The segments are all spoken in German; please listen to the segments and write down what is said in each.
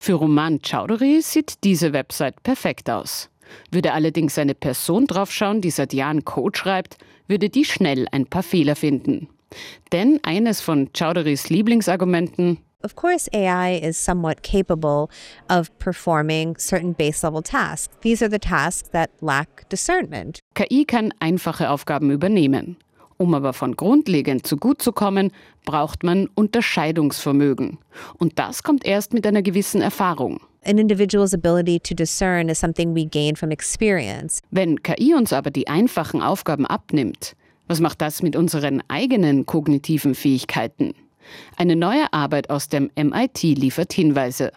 Für Roman Chowdhury sieht diese Website perfekt aus. Würde allerdings eine Person draufschauen, die seit Jahren Code schreibt, würde die schnell ein paar Fehler finden. Denn eines von Chowdhurys Lieblingsargumenten: Of course, AI is somewhat capable of performing certain base-level tasks. These are the tasks that lack discernment. KI kann einfache Aufgaben übernehmen. Um aber von grundlegend zu gut zu kommen, braucht man Unterscheidungsvermögen. Und das kommt erst mit einer gewissen Erfahrung. An individual's ability to discern is something we gain from experience. Wenn KI uns aber die einfachen Aufgaben abnimmt, was macht das mit unseren eigenen kognitiven Fähigkeiten? Eine neue Arbeit aus dem MIT liefert Hinweise.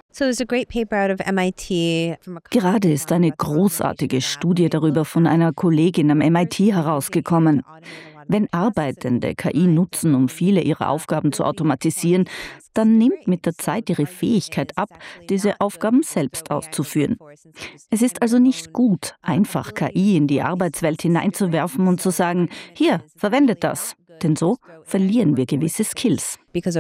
Gerade ist eine großartige Studie darüber von einer Kollegin am MIT herausgekommen. Wenn Arbeitende KI nutzen, um viele ihrer Aufgaben zu automatisieren, dann nimmt mit der Zeit ihre Fähigkeit ab, diese Aufgaben selbst auszuführen. Es ist also nicht gut, einfach KI in die Arbeitswelt hineinzuwerfen und zu sagen, hier, verwendet das. Denn so verlieren wir gewisse Skills.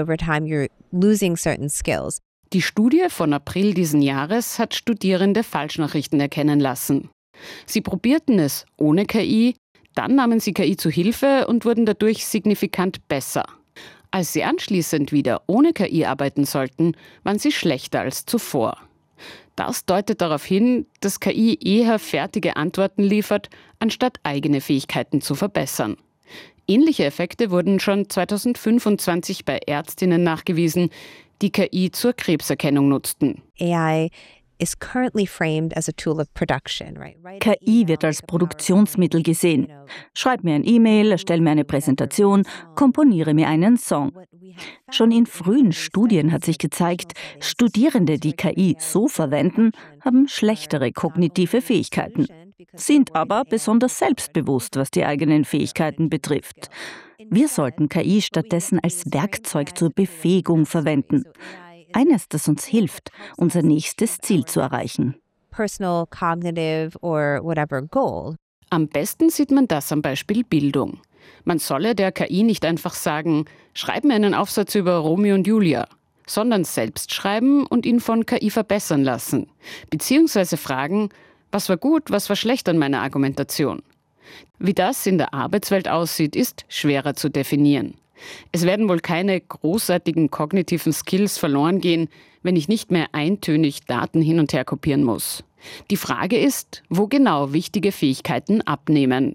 Die Studie von April diesen Jahres hat Studierende Falschnachrichten erkennen lassen. Sie probierten es ohne KI, dann nahmen sie KI zu Hilfe und wurden dadurch signifikant besser. Als sie anschließend wieder ohne KI arbeiten sollten, waren sie schlechter als zuvor. Das deutet darauf hin, dass KI eher fertige Antworten liefert, anstatt eigene Fähigkeiten zu verbessern. Ähnliche Effekte wurden schon 2025 bei Ärztinnen nachgewiesen, die KI zur Krebserkennung nutzten. AI is currently framed as a tool of production, right? KI wird als Produktionsmittel gesehen. Schreib mir ein E-Mail, erstell mir eine Präsentation, komponiere mir einen Song. Schon in frühen Studien hat sich gezeigt, Studierende, die KI so verwenden, haben schlechtere kognitive Fähigkeiten, sind aber besonders selbstbewusst, was die eigenen Fähigkeiten betrifft. Wir sollten KI stattdessen als Werkzeug zur Befähigung verwenden. Eines, das uns hilft, unser nächstes Ziel zu erreichen. Personal, cognitive or whatever goal. Am besten sieht man das am Beispiel Bildung. Man solle der KI nicht einfach sagen, schreib mir einen Aufsatz über Romeo und Julia, sondern selbst schreiben und ihn von KI verbessern lassen. Beziehungsweise fragen, was war gut, was war schlecht an meiner Argumentation. Wie das in der Arbeitswelt aussieht, ist schwerer zu definieren. Es werden wohl keine großartigen kognitiven Skills verloren gehen, wenn ich nicht mehr eintönig Daten hin und her kopieren muss. Die Frage ist, wo genau wichtige Fähigkeiten abnehmen.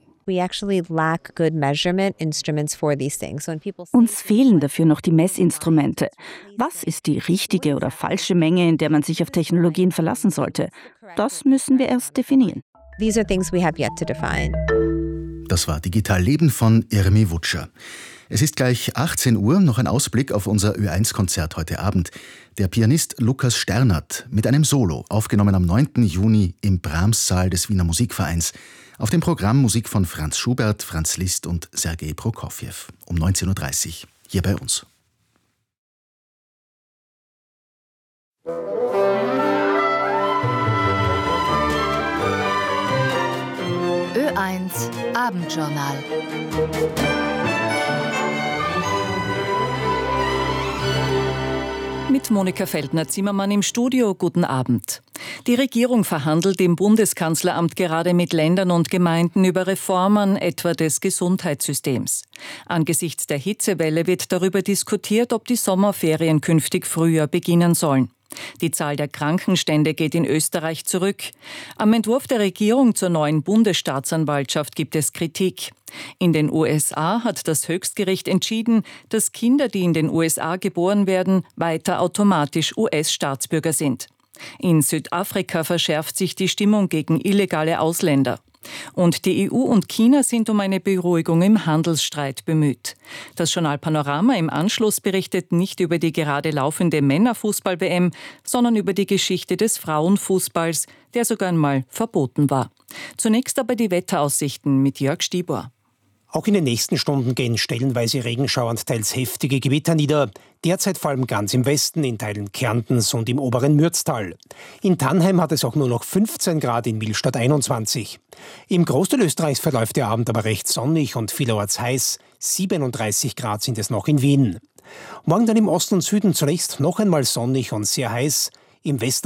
Uns fehlen dafür noch die Messinstrumente. Was ist die richtige oder falsche Menge, in der man sich auf Technologien verlassen sollte? Das müssen wir erst definieren. These are things we have yet to define. Das war Digital Leben von Irmi Wutscher. Es ist gleich 18 Uhr, noch ein Ausblick auf unser Ö1-Konzert heute Abend. Der Pianist Lukas Sternert mit einem Solo, aufgenommen am 9. Juni im Brahms-Saal des Wiener Musikvereins. Auf dem Programm Musik von Franz Schubert, Franz Liszt und Sergei Prokofjew. Um 19.30 Uhr hier bei uns. Ö1 Abendjournal. Mit Monika Feldner-Zimmermann im Studio. Guten Abend. Die Regierung verhandelt im Bundeskanzleramt gerade mit Ländern und Gemeinden über Reformen, etwa des Gesundheitssystems. Angesichts der Hitzewelle wird darüber diskutiert, ob die Sommerferien künftig früher beginnen sollen. Die Zahl der Krankenstände geht in Österreich zurück. Am Entwurf der Regierung zur neuen Bundesstaatsanwaltschaft gibt es Kritik. In den USA hat das Höchstgericht entschieden, dass Kinder, die in den USA geboren werden, weiter automatisch US-Staatsbürger sind. In Südafrika verschärft sich die Stimmung gegen illegale Ausländer. Und die EU und China sind um eine Beruhigung im Handelsstreit bemüht. Das Journal Panorama im Anschluss berichtet nicht über die gerade laufende Männerfußball-WM, sondern über die Geschichte des Frauenfußballs, der sogar einmal verboten war. Zunächst aber die Wetteraussichten mit Jörg Stibor. Auch in den nächsten Stunden gehen stellenweise Regenschauer und teils heftige Gewitter nieder. Derzeit vor allem ganz im Westen, in Teilen Kärntens und im oberen Mürztal. In Tannheim hat es auch nur noch 15 Grad, in Millstatt 21. Im Großteil Österreichs verläuft der Abend aber recht sonnig und vielerorts heiß. 37 Grad sind es noch in Wien. Morgen dann im Osten und Süden zunächst noch einmal sonnig und sehr heiß. Im Westen